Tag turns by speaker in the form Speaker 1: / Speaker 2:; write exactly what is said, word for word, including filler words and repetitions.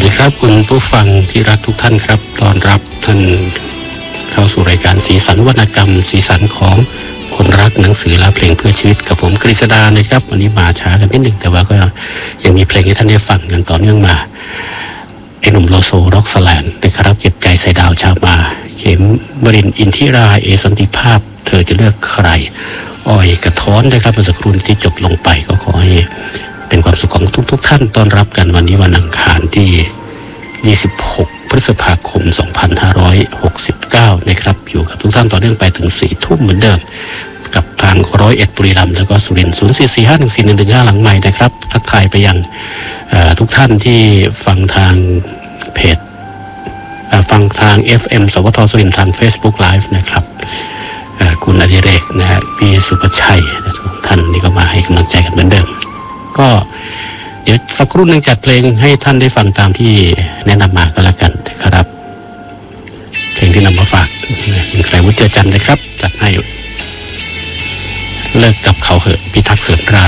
Speaker 1: ดีครับคุณผู้ฟังที่รักทุกท่านครับต้อนรับท่านเข้าสู่รายการสีสันวรรณกรรมสีสันของคนรักหนังสือและเพลงเพื่อชีวิตกับผมกฤษดานะครับวันนี้มาช้ากันนิดหนึ่งแต่ว่าก็ยังมีเพลงให้ท่านได้ฟังกันต่อเนื่องมาไอ้หนุ่มโลโซร็อกสแลนด์นะครับเก็บใจใส่ดาวชาวมาเข็มบรินอินทิราเอสันติภาพเธอจะเลือกใครอ้อยกระท้อนนะครับเมื่อสักครู่ที่จบลงไปก็ขอให้เป็นความสุขของทุกๆท่านต้อนรับกันวันนี้วันอังคารที่ยี่สิบหกพฤษภาคมสองพันห้าร้อยหกสิบเก้านะครับอยู่กับทุกท่านต่อเนื่องไปถึงสี่ทุ่มเหมือนเดิมกับทางร้อยเอ็ดบุรีรัมย์แล้วก็สุรินทร์ศูนย์สี่สี่ห้าหนึ่งสี่หนึ่งหนึ่งห้าหลังใหม่นะครับทักทายไปยังทุกท่านที่ฟังทางเพจฟังทาง เอฟ เอ็ม สวทสุรินทร์ทาง Facebook Live นะครับคุณอดิเรกนะฮะพี่สุภชัยทุกท่านนี่ก็มาให้กำลังใจกันเหมือนเดิมก็เดี๋ยวสักครู่หนึ่งจัดเพลงให้ท่านได้ฟังตามที่แนะนำมาก็แล้วกันนะครับเพลงที่นำมาฝากเป็นใครวุฒิเจอจันทร์นะครับจัดให้เลิกกับเขาเหอะพิทักษ์เสริมรา